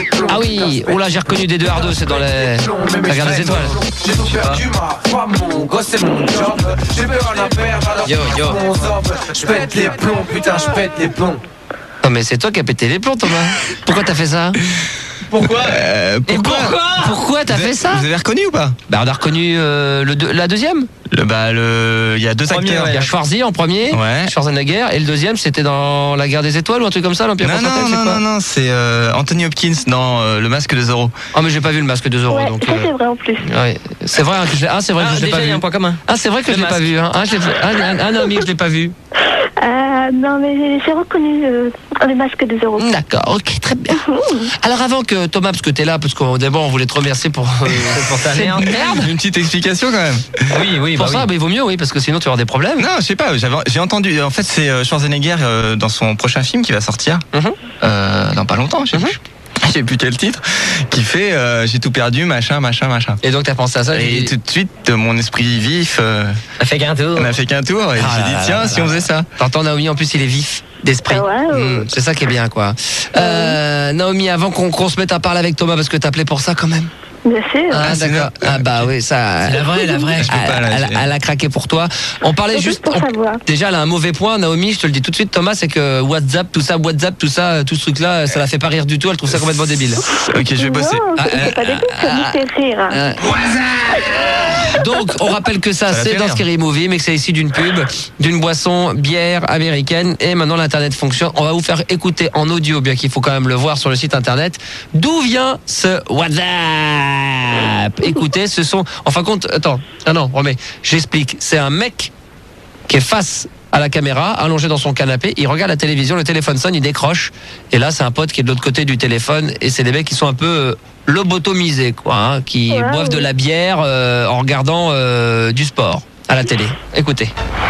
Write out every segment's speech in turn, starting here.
Ah oui, oh là j'ai reconnu des 2R2, c'est dans la guerre des étoiles. J'ai tout perdu, ma foi, mon gosse, c'est mon job. J'ai plus rien à perdre, alors Yo. je pète les plombs, putain, je pète les plombs. Non mais c'est toi qui as pété les plombs, Thomas. Pourquoi t'as fait ça? Pourquoi Pourquoi t'as fait ça? Vous avez reconnu ou pas? Bah on a reconnu la deuxième. Il y a deux acteurs. Il y a Schwarzy en premier, Ouais. Schwarzenegger, et le deuxième c'était dans la guerre des étoiles ou un truc comme ça, l'Empire contre-attaque, c'est quoi? Non, c'est Anthony Hopkins dans Le Masque de Zorro. Ah mais j'ai pas vu le masque de Zorro, Ouais, donc. ça c'est vrai en plus. Ouais, c'est vrai que je l'ai. Ah c'est vrai que je l'ai pas déjà, il y vu. a un point commun. Ah c'est vrai que je l'ai pas vu. Hein. Ah Naomi, je l'ai pas vu. Non, mais j'ai reconnu le masque de Zorro. D'accord, ok, très bien. Alors avant que Thomas, parce que t'es là, parce qu'au d'abord on voulait te remercier pour ta cette merde. Une petite explication quand même. Oui, Pour ça, bah, il vaut mieux, oui, parce que sinon tu vas avoir des problèmes. Non, je sais pas, j'ai entendu. En fait, c'est Schwarzenegger dans son prochain film qui va sortir dans pas longtemps, je sais plus quel titre, qui fait j'ai tout perdu, machin. Et donc t'as pensé à ça? Et tout de suite, mon esprit vif Ça fait qu'un tour. n'a fait qu'un tour et j'ai dit tiens, si on faisait ça. T'entends Naomi, en plus il est vif d'esprit. Ah ouais, C'est ça qui est bien, quoi. Naomi, avant qu'on se mette à parler avec Thomas, parce que t'appelais pour ça quand même. Bien sûr. Ah d'accord. Ah bah oui, ça. C'est la vraie. Je peux pas, là, Elle a craqué pour toi. On parlait C'est juste. juste pour savoir. Déjà, elle a un mauvais point, Naomi. Je te le dis tout de suite, Thomas, c'est que WhatsApp, tout ça, tout ce truc-là, ça la fait pas rire du tout. Elle trouve ça complètement débile. Ok, je vais bosser. Non, c'est pas des trucs, ça me fait rire. Donc, on rappelle que ça, la c'est fait dans rire. Scary Movie, mais que c'est ici d'une pub, d'une boisson bière américaine. Et maintenant, l'internet fonctionne. On va vous faire écouter en audio, bien qu'il faut quand même le voir sur le site internet, d'où vient ce WhatsApp. Écoutez, ce sont. En fin de compte, attends, remets. J'explique. C'est un mec qui est face à la caméra, allongé dans son canapé, il regarde la télévision, le téléphone sonne, il décroche, et là c'est un pote qui est de l'autre côté du téléphone, et c'est des mecs qui sont un peu lobotomisés, quoi, hein, qui Ouais, boivent de oui. la bière en regardant du sport à la télé. Écoutez.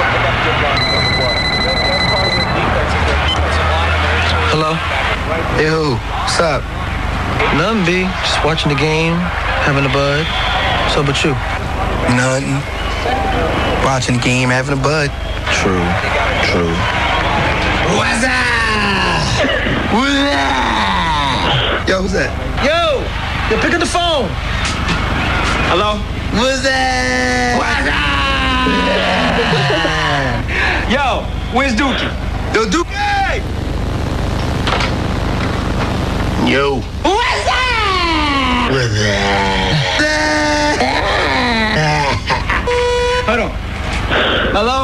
Hello? Hey, who? What's up? Nothing, B. Just watching the game, having a bud. What's up with you? Nothing. Watching the game, having a bud. True. What's up? Yo, who's that? Yo, pick up the phone. Hello? What's that? Yo, where's Dookie? Yo, Duke. Yo. What's that? Hold on. Hello?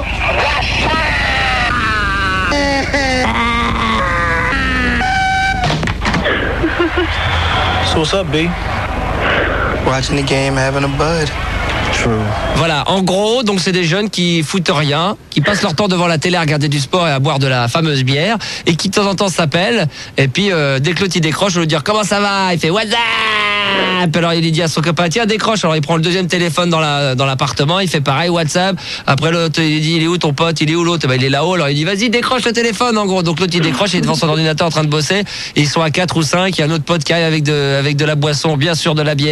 So what's up, B? Watching the game, having a bud. True. Voilà, en gros, donc c'est des jeunes qui foutent rien, qui passent leur temps devant la télé à regarder du sport et à boire de la fameuse bière, et qui de temps en temps s'appellent, et puis dès que l'autre il décroche, on lui dit comment ça va, il fait What's up. Alors il dit à son copain tiens décroche, alors il prend le deuxième téléphone dans l'appartement, il fait pareil WhatsApp, après l'autre il dit il est où ton pote, il est où l'autre, il est là-haut, alors il dit vas-y décroche le téléphone en gros, donc l'autre il décroche, il est devant son ordinateur en train de bosser, et ils sont à 4 ou 5, il y a un autre pote qui arrive avec de la boisson, bien sûr de la bière.